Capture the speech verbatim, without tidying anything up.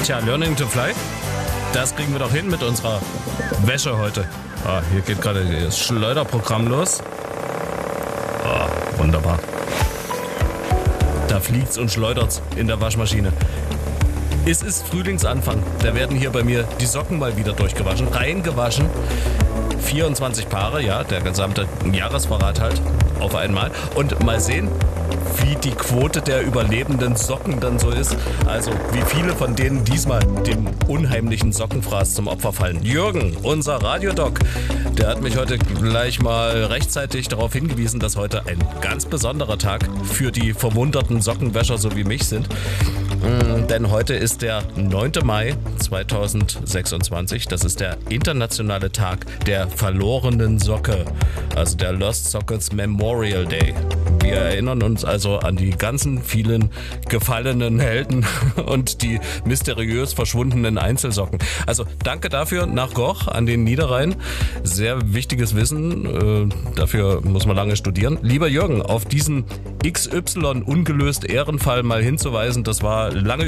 Tja, Learning to Fly, das kriegen wir doch hin mit unserer Wäsche heute. Ah, hier geht gerade das Schleuderprogramm los. Ah, wunderbar. Da fliegt's und schleudert in der Waschmaschine. Es ist Frühlingsanfang. Da werden hier bei mir die Socken mal wieder durchgewaschen, reingewaschen. vierundzwanzig Paare, ja, der gesamte Jahresvorrat halt auf einmal. Und mal sehen, wie die Quote der überlebenden Socken dann so ist. Also wie viele von denen diesmal dem unheimlichen Sockenfraß zum Opfer fallen. Jürgen, unser Radiodoc, der hat mich heute gleich mal rechtzeitig darauf hingewiesen, dass heute ein ganz besonderer Tag für die verwunderten Sockenwäscher so wie mich sind. Denn heute ist der neunte Mai zweitausendsechsundzwanzig. Das ist der internationale Tag der verlorenen Socke, also der Lost Sockets Memorial Day. Wir erinnern uns also an die ganzen vielen gefallenen Helden und die mysteriös verschwundenen Einzelsocken. Also danke dafür nach Goch an den Niederrhein. Sehr wichtiges Wissen, äh, dafür muss man lange studieren. Lieber Jürgen, auf diesen X Y ungelöst Ehrenfall mal hinzuweisen, das war lange